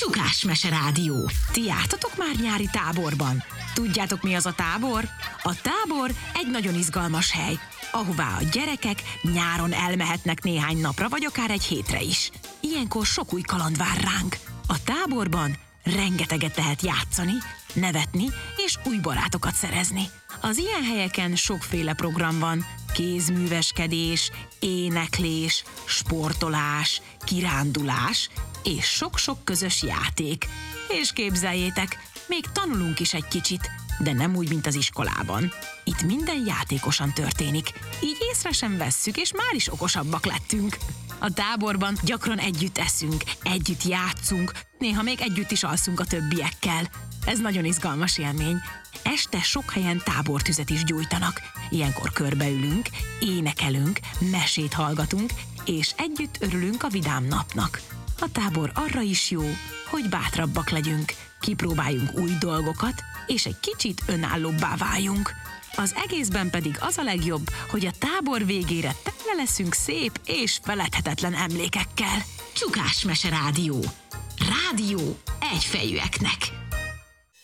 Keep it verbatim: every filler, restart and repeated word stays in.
Csukás Mese Rádió. Ti jártatok már nyári táborban? Tudjátok, mi az a tábor? A tábor egy nagyon izgalmas hely, ahová a gyerekek nyáron elmehetnek néhány napra, vagy akár egy hétre is. Ilyenkor sok új kaland vár ránk. A táborban rengeteget lehet játszani, nevetni és új barátokat szerezni. Az ilyen helyeken sokféle program van: kézműveskedés, éneklés, sportolás, kirándulás és sok-sok közös játék. És képzeljétek, még tanulunk is egy kicsit, de nem úgy, mint az iskolában. Itt minden játékosan történik, így észre sem vesszük, és már is okosabbak lettünk. A táborban gyakran együtt eszünk, együtt játszunk, néha még együtt is alszunk a többiekkel. Ez nagyon izgalmas élmény. Este sok helyen tábortüzet is gyújtanak. Ilyenkor körbeülünk, énekelünk, mesét hallgatunk, és együtt örülünk a vidám napnak. A tábor arra is jó, hogy bátrabbak legyünk, kipróbáljunk új dolgokat, és egy kicsit önállóbbá váljunk. Az egészben pedig az a legjobb, hogy a tábor végére tele leszünk szép és feledhetetlen emlékekkel. Csukás Mese Rádió. Rádió egyfejűeknek.